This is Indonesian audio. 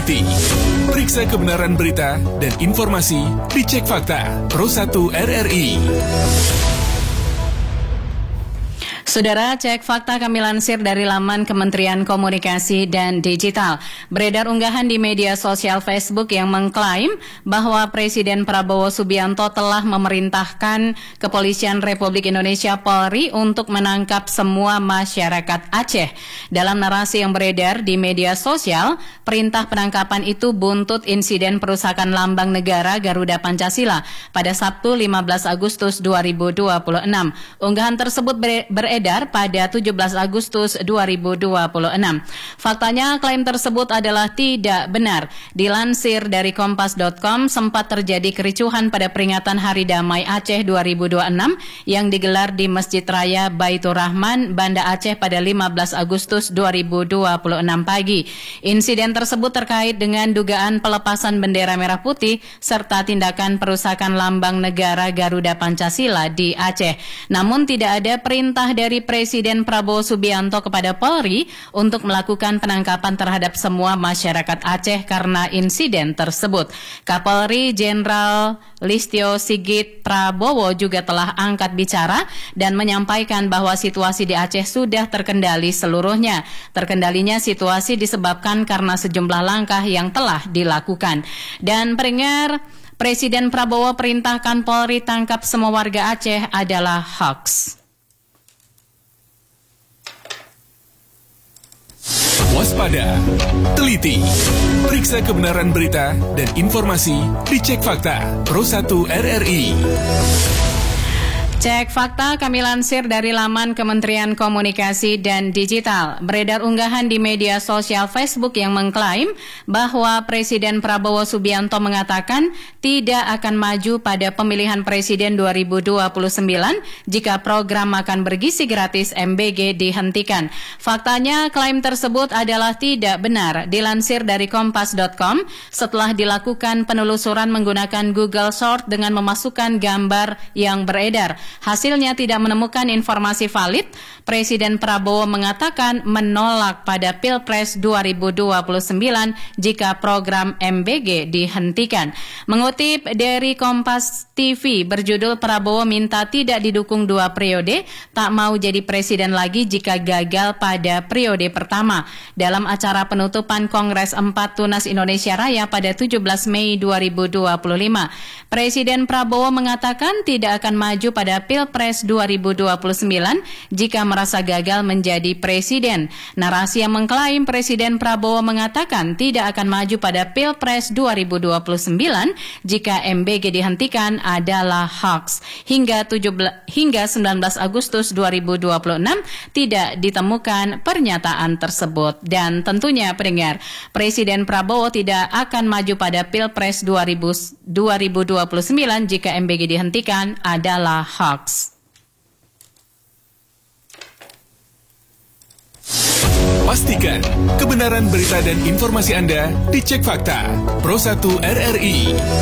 teliti. Periksa kebenaran berita dan informasi di Cek Fakta Pro 1 RRI. Saudara, Cek Fakta kami lansir dari laman Kementerian Komunikasi dan Digital. Beredar unggahan di media sosial Facebook yang mengklaim bahwa Presiden Prabowo Subianto telah memerintahkan Kepolisian Republik Indonesia Polri untuk menangkap semua masyarakat Aceh. Dalam narasi yang beredar di media sosial, perintah penangkapan itu buntut insiden perusakan lambang negara Garuda Pancasila pada Sabtu 15 Agustus 2026. Unggahan tersebut beredar pada 17 Agustus 2026. Faktanya, klaim tersebut adalah tidak benar. Dilansir dari Kompas.com, sempat terjadi kericuhan pada peringatan Hari Damai Aceh 2026 yang digelar di Masjid Raya Baitur Rahman, Banda Aceh pada 15 Agustus 2026 pagi. Insiden tersebut terkait dengan dugaan pelepasan bendera merah putih serta tindakan perusakan lambang negara Garuda Pancasila di Aceh. Namun tidak ada perintah dari Presiden Prabowo Subianto kepada Polri untuk melakukan penangkapan terhadap semua masyarakat Aceh karena insiden tersebut. Kapolri Jenderal Listio Sigit Prabowo juga telah angkat bicara dan menyampaikan bahwa situasi di Aceh sudah terkendali seluruhnya. Terkendalinya situasi disebabkan karena sejumlah langkah yang telah dilakukan. Dan pendengar, Presiden Prabowo perintahkan Polri tangkap semua warga Aceh adalah hoax. Waspada, teliti, periksa kebenaran berita dan informasi di Cek Fakta Pro 1 RRI. Cek Fakta kami lansir dari laman Kementerian Komunikasi dan Digital. Beredar unggahan di media sosial Facebook yang mengklaim bahwa Presiden Prabowo Subianto mengatakan tidak akan maju pada pemilihan Presiden 2029 jika program makan bergizi gratis MBG dihentikan. Faktanya, klaim tersebut adalah tidak benar. Dilansir dari Kompas.com, setelah dilakukan penelusuran menggunakan Google Search dengan memasukkan gambar yang beredar, hasilnya tidak menemukan informasi valid. Presiden Prabowo mengatakan menolak pada Pilpres 2029 jika program MBG dihentikan. Mengutip dari Kompas TV berjudul Prabowo minta tidak didukung 2 periode, tak mau jadi presiden lagi jika gagal pada periode pertama. Dalam acara penutupan Kongres 4 Tunas Indonesia Raya pada 17 Mei 2025, Presiden Prabowo mengatakan tidak akan maju pada Pilpres 2029 jika merasa gagal menjadi presiden. Narasi yang mengklaim Presiden Prabowo mengatakan tidak akan maju pada Pilpres 2029 jika MBG dihentikan adalah hoax. Hingga 19 Agustus 2026 tidak ditemukan pernyataan tersebut. Dan tentunya pendengar, Presiden Prabowo tidak akan maju pada Pilpres 2029 jika MBG dihentikan adalah hoax. Pastikan kebenaran berita dan informasi Anda di Cek Fakta Pro 1 RRI.